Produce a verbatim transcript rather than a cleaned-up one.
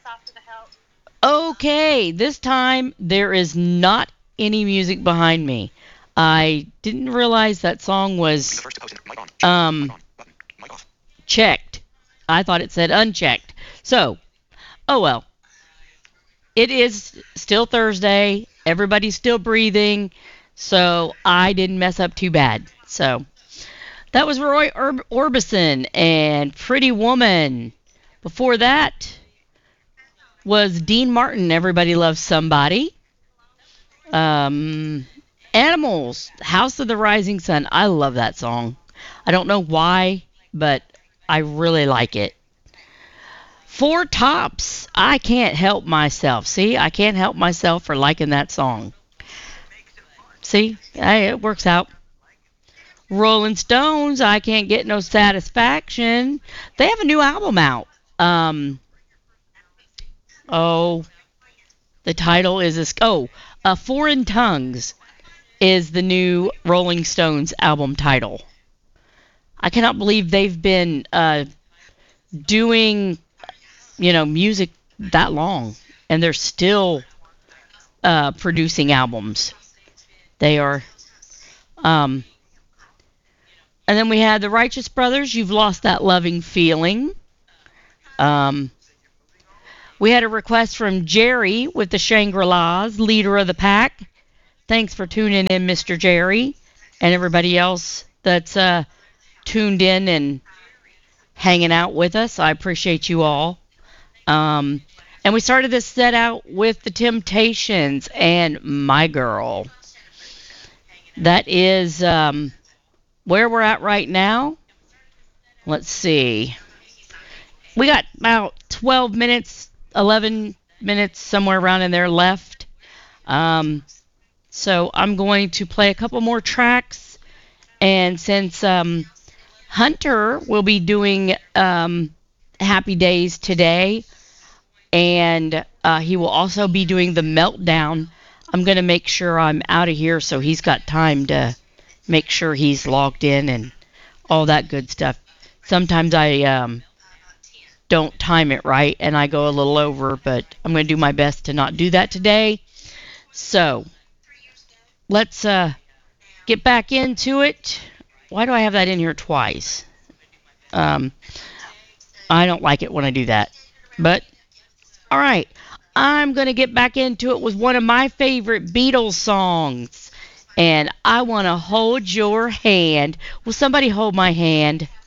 Okay, this time there is not any music behind me. I didn't realize that song was um checked. I thought it said unchecked. So, oh well. It is still Thursday. Everybody's still breathing. So I didn't mess up too bad. So that was Roy Orb- Orbison and Pretty Woman. Before that was Dean Martin, Everybody Loves Somebody. Um, Animals, House of the Rising Sun. I love that song. I don't know why, but I really like it. Four Tops, I Can't Help Myself. See, I can't help myself for liking that song. See, hey, it works out. Rolling Stones, I Can't Get No Satisfaction. They have a new album out. Um, oh, the title is this. Oh, uh, Foreign Tongues is the new Rolling Stones album title. I cannot believe they've been uh, doing, you know, music that long, and they're still uh, producing albums. They are. Um, and then we had the Righteous Brothers, You've Lost That Loving Feeling. Um, we had a request from Jerry with the Shangri-Las, Leader of the Pack. Thanks for tuning in, Mister Jerry, and everybody else that's uh, tuned in and hanging out with us. I appreciate you all. Um, and we started this set out with the Temptations and My Girl. That is um, where we're at right now. Let's see. We got about twelve minutes, eleven minutes, somewhere around in there left. Um, so I'm going to play a couple more tracks. And since um, Hunter will be doing um, Happy Days today, and uh, he will also be doing the Meltdown, I'm going to make sure I'm out of here so he's got time to make sure he's logged in and all that good stuff. Sometimes I um, don't time it right and I go a little over, but I'm going to do my best to not do that today. So let's uh, get back into it. Why do I have that in here twice? Um, I don't like it when I do that. But, all right. I'm going to get back into it with one of my favorite Beatles songs. And I want to hold your hand. Will somebody hold my hand?